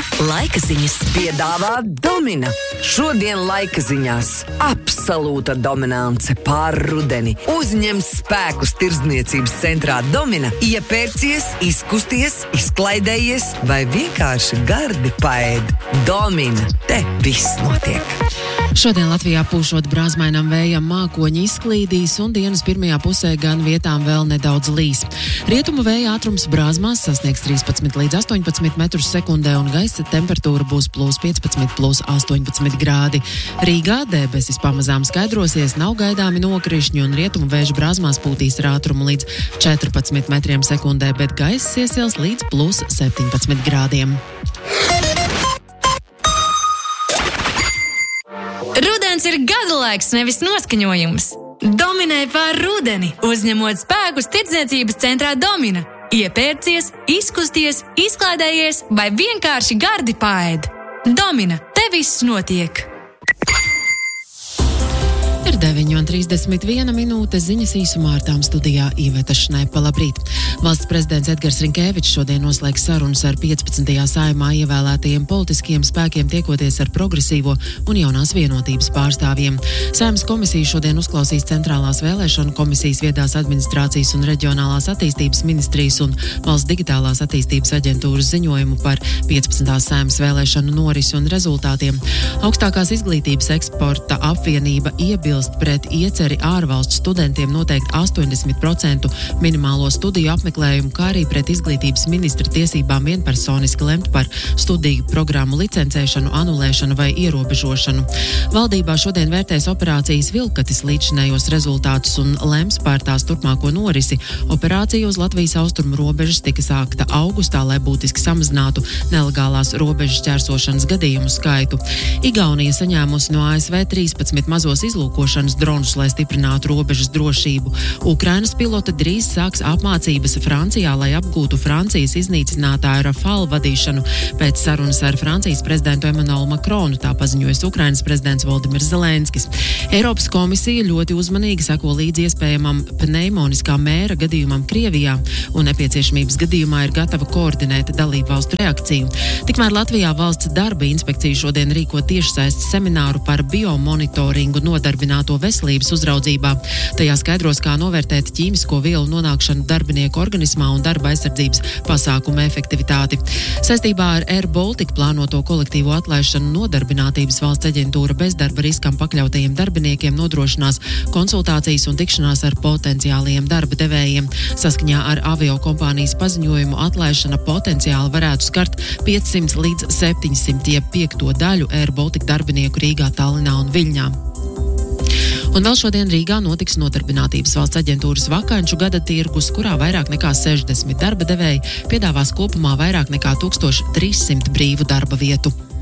Laika ziņas piedāvā Domina. Šodien laika ziņās absolūta dominance pār rudeni. Uzņem spēkus tirdzniecības centrā Domina, iepērcies, izkusties, izklaidējies vai vienkārši gardi paēd. Domina, te viss notiek. Šodien Latvijā pūšot brāzmainam vējam mākoņi izklīdīs un dienas pirmajā pusē gan vietām vēl nedaudz līs. Rietumu vēja ātrums brāzmās sasniegs 13 līdz 18 metrus sekundē un gaisa temperatūra būs +15, +18 grādi. Rīgā debesis pamazām skaidrosies, nav gaidāmi nokrišņi un rietumu vēja brāzmās pūtīs ar ātrumu līdz 14 metriem sekundē, bet gaiss iesils līdz +17 grādiem. Rudens ir gada laiks, nevis noskaņojums. Dominē pār rudeni, uzņemot spēkus tirdzniecības centrā Domina. Iepērcies, izkusties, izklaidējies vai vienkārši gardi paēd. Domina, te viss notiek. Ir 9:31 minūte, ziņas īsumā ar tām studijā Iveta Šnaipa. Labrīt! Valsts prezidents Edgars Rinkēvičs šodien noslēgs sarunas ar 15. saimā ievēlētajiem politiskiem spēkiem, tiekoties ar progresīvo un jaunās vienotības pārstāvjiem. Saeimas komisija šodien uzklausīs Centrālās vēlēšanu komisijas, Viedās administrācijas un reģionālās attīstības ministrijas un Valsts digitālās attīstības aģentūras ziņojumu par 15. saeimas vēlēšanu norisi un rezultātiem. Augstākās izglītības eksporta apvienība iebilst pret ieceri ārvalstu studentiem noteikt 80% minimālo studiju apmeklējumu, kā arī pret izglītības ministra tiesībām vienpersoniski lemt par studiju programmu licencēšanu, anulēšanu vai ierobežošanu. Valdībā šodien vērtēs operācijas Vilkatis līdzinējos rezultātus un lems par tās turpmāko norisi. Operācija uz Latvijas austrumu robežas tika sākta augustā, lai būtiski samazinātu nelegālās robežas ķērsošanas gadījumu skaitu. Igaunija saņēmusi no ASV 13 mazos izlūkošanas dronus, lai stiprinātu robežas drošību. Ukrainas piloti drīz sāks apmācības Francijā, lai apgūtu Francijas iznīcinātāju Rafale vadīšanu pēc sarunas ar Francijas prezidentu Emmanuelu Macronu, tā paziņojas Ukrainas prezidents Voldimirs Zelenskis. Eiropas komisija ļoti uzmanīgi seko līdzi iespējamam pneimoniskā mēra gadījumam Krievijā un nepieciešamības gadījumā ir gatava koordinēt dalību valstu reakciju. Tikmēr Latvijā valsts darba inspekcija šodien rīko tiešsaistes semināru par biomonitoringu nodarbināto veselības uzraudzībā. Tajā skaidros, kā novērtēt ķīmisko vielu nonākšanu darbinieku organismā un darba aizsardzības pasākumu efektivitāti. Saistībā ar Air Baltica plānoto kolektīvo atlaišanu Nodarbinātības valsts aģentūra bezdarba riskam pakļautajiem darbiniekiem nodrošinās konsultācijas un tikšanās ar potenciālajiem darba devējiem. Saskaņā ar avio kompānijas paziņojumu atlaišana potenciāli varētu skart 500 līdz 700 jeb 5. daļu Air Baltica darbinieku Rīgā, Tallinā un Viļņā. Un vēl šodien Rīgā notiks Nodarbinātības valsts aģentūras vakanču gada tirgus, kurā vairāk nekā 60 darba devēji piedāvās kopumā vairāk nekā 1300 brīvu darba vietu.